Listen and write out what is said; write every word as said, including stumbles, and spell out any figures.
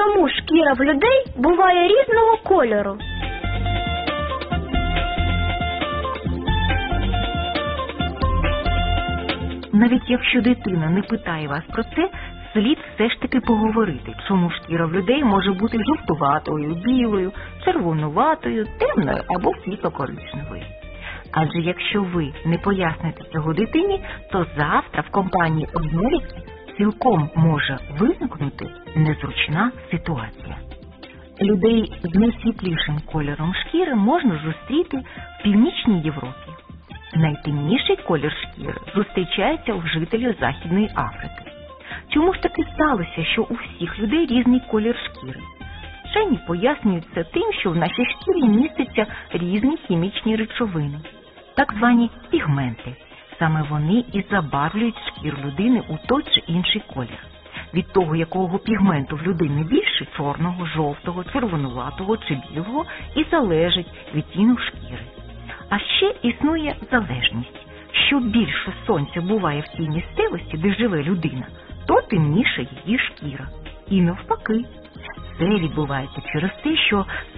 чому шкіра в людей буває різного кольору? Навіть якщо дитина не питає вас про це, слід все ж таки поговорити, чому шкіра в людей може бути жовтуватою, білою, червонуватою, темною або світло-коричневою. Адже якщо ви не поясните цього дитині, то завтра в компанії однолітків цілком може виникнути незручна ситуація. Людей з найсвітлішим кольором шкіри можна зустріти в Північній Європі. Найтемніший колір шкіри зустрічається у жителів Західної Африки. Чому ж таки сталося, що у всіх людей різний колір шкіри? Вчені пояснюють це тим, що в нашій шкірі містяться різні хімічні речовини, так звані пігменти. Саме вони і забарвлюють шкіру людини у той чи інший колір. Від того, якого пігменту в людини більше – чорного, жовтого, червонуватого чи білого – і залежить відтінок шкіри. А ще існує залежність. Що більше сонця буває в тій місцевості, де живе людина, то темніша її шкіра. І навпаки. Це відбувається через те, що